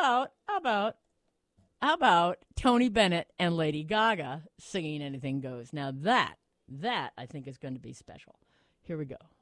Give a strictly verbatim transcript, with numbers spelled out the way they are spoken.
about, how about, how about Tony Bennett and Lady Gaga singing Anything Goes? Now that, that I think is going to be special. Here we go.